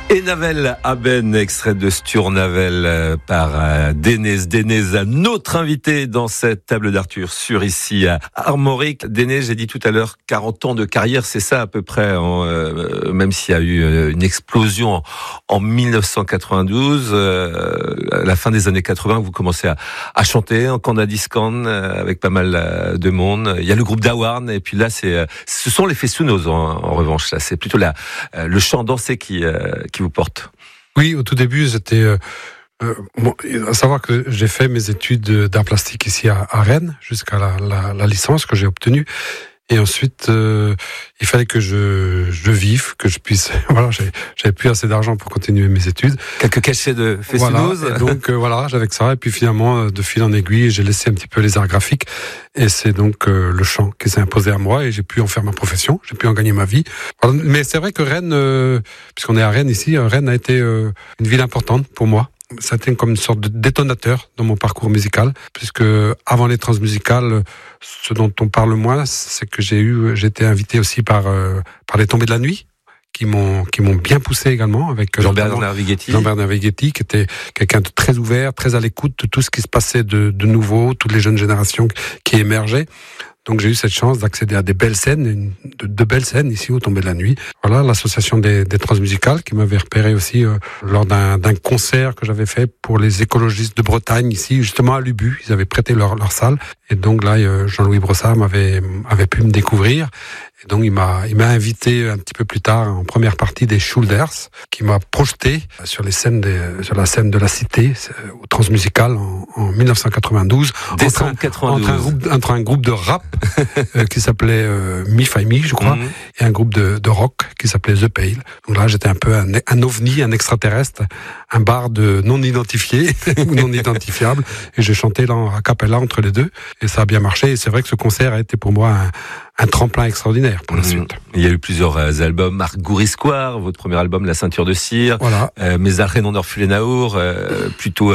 Et Navel Aben, extrait de Sturnavel par Dénez. Dénez, notre invité dans cette table d'Arthur sur ici à Armorique. Dénez, j'ai dit tout à l'heure, 40 ans de carrière, c'est ça à peu près, même s'il y a eu une explosion en 1992, à la fin des années 80, vous commencez à chanter en Canadiscan avec pas mal de monde. Il y a le groupe Dawarn, et puis là, ce sont les Fessunos en revanche. Là, c'est plutôt le chant dansé qui vous porte. Oui, au tout début, c'était... à savoir que j'ai fait mes études d'art plastique ici à Rennes, jusqu'à la licence que j'ai obtenue. Et ensuite, il fallait que je vive, que je puisse... Voilà, j'avais plus assez d'argent pour continuer mes études. Quelques cachets de Fessunos. Voilà, donc voilà, j'avais que ça. Et puis finalement, de fil en aiguille, j'ai laissé un petit peu les arts graphiques. Et c'est donc le chant qui s'est imposé à moi. Et j'ai pu en faire ma profession. J'ai pu en gagner ma vie. Voilà, mais c'est vrai que Rennes, puisqu'on est à Rennes ici, Rennes a été une ville importante pour moi. Ça a été comme une sorte de détonateur dans mon parcours musical, puisque avant les transmusicales, ce dont on parle moins, c'est que j'ai été invité aussi par les Tombées de la Nuit, qui m'ont bien poussé également, avec Jean-Bernard Vighetti, qui était quelqu'un de très ouvert, très à l'écoute de tout ce qui se passait de nouveau, toutes les jeunes générations qui émergeaient. Donc j'ai eu cette chance d'accéder à des belles scènes, de belles scènes ici au Tombées de la Nuit. Voilà, l'association des transmusicales qui m'avait repéré aussi lors d'un concert que j'avais fait pour les écologistes de Bretagne ici, justement à Lubu. Ils avaient prêté leur salle. Et donc là, Jean-Louis Brossard avait pu me découvrir. Et donc il m'a invité un petit peu plus tard en première partie des Shoulders, qui m'a projeté sur la scène de la Cité au Transmusical en 1992. Entre un groupe de rap qui s'appelait Me Fi Me, je crois, et un groupe de rock qui s'appelait The Pale. Donc là, j'étais un peu un ovni, un extraterrestre, un barde non identifié ou non identifiable, et j'ai chanté là a cappella entre les deux, et ça a bien marché. Et c'est vrai que ce concert a été pour moi un tremplin extraordinaire pour la suite. Il y a eu plusieurs albums. Marc Gouriscoire, votre premier album, La Ceinture de Cire. Voilà. Mes Renon d'Orphulénaour, plutôt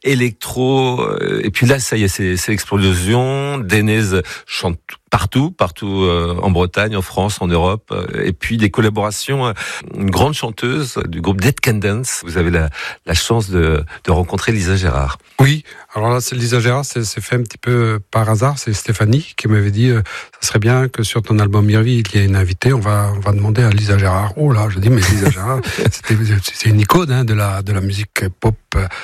électro. Et puis là, ça y est, c'est l'explosion. Dénez chante partout en Bretagne, en France, en Europe. Et puis des collaborations. Une grande chanteuse du groupe Dead Can Dance. Vous avez la chance de rencontrer Lisa Gérard. Oui. Alors là, Lisa Gérard, c'est fait un petit peu par hasard. C'est Stéphanie qui m'avait dit, ça serait bien que sur ton album Mirvi, il y ait une invitée. On va demander à Lisa Gérard. Oh là, je dis, mais Lisa Gérard, c'est une icône de la musique pop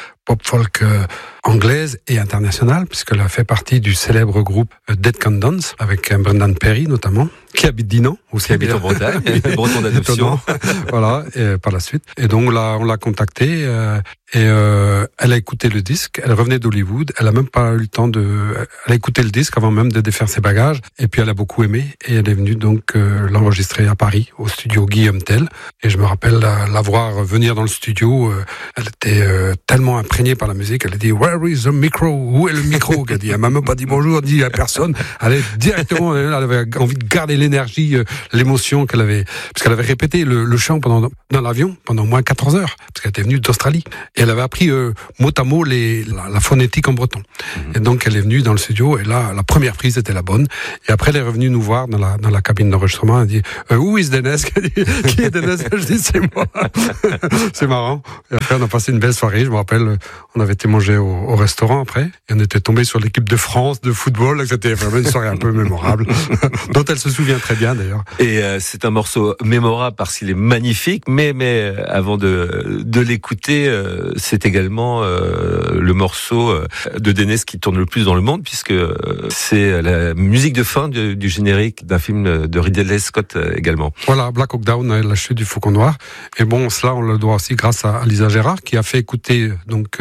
folk anglaise et internationale, puisqu'elle a fait partie du célèbre groupe Dead Can Dance, avec Brendan Perry notamment, qui habite Dinan aussi. Qui habite en Bretagne, breton d'adoption. Voilà, et par la suite. Et donc on l'a contactée, et elle a écouté le disque, elle revenait d'Hollywood, elle a même pas eu le temps elle a écouté le disque avant même de défaire ses bagages, et puis elle a beaucoup aimé, et elle est venue donc l'enregistrer à Paris, au studio Guillaume Tell. Et je me rappelle la voir venir dans le studio, elle était tellement imprégnée par la musique, elle a dit « Where is the micro ?» Où est le micro? Elle m'a même pas dit bonjour, elle dit à personne. Elle est directement, elle avait envie de garder l'énergie, l'émotion qu'elle avait, parce qu'elle avait répété le chant dans l'avion pendant au moins 14 heures, parce qu'elle était venue d'Australie. Et elle avait appris mot à mot la phonétique en breton. Et donc elle est venue dans le studio, et là, la première prise était la bonne. Et après, elle est revenue nous voir dans la cabine d'enregistrement. Elle dit « Où is Dénez ?» Qui est Dénez? Je dis « C'est moi !» C'est marrant. Et après, on a passé une belle soirée. Je me rappelle, on avait été manger au restaurant après, et on était tombé sur l'équipe de France de football. C'était vraiment une soirée un peu mémorable, dont elle se souvient très bien d'ailleurs. Et c'est un morceau mémorable parce qu'il est magnifique, mais avant de l'écouter, c'est également le morceau de Dénez qui tourne le plus dans le monde, puisque c'est la musique de fin du générique d'un film de Ridley Scott également. Voilà, Black Hawk Down, la chute du Faucon Noir. Et bon, cela on le doit aussi grâce à Lisa Gérard, qui a fait écouter donc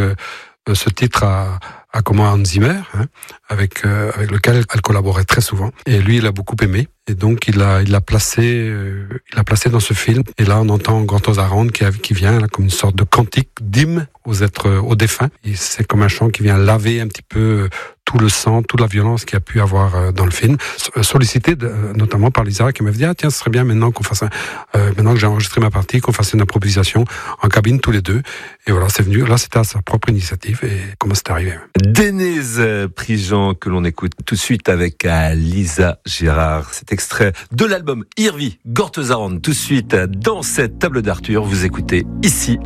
ce titre à Hans Zimmer, avec lequel elle collaborait très souvent. Et lui, il a beaucoup aimé. Et donc, il l'a placé dans ce film. Et là, on entend Grand Ozarande qui vient, là, comme une sorte de cantique d'hymne aux défunts. Et c'est comme un chant qui vient laver un petit peu tout le sang, toute la violence qu'il y a pu avoir dans le film. Sollicité notamment par Lisa, qui m'avait dit, tiens, ce serait bien maintenant maintenant que j'ai enregistré ma partie, qu'on fasse une improvisation en cabine tous les deux. Et voilà, c'est venu. Là, c'était à sa propre initiative. Et comment c'est arrivé? Dénez Prigent, que l'on écoute tout de suite avec Lisa Gérard. C'est extrait de l'album Irvi Gortezarand tout de suite dans cette table d'Arthur. Vous écoutez ici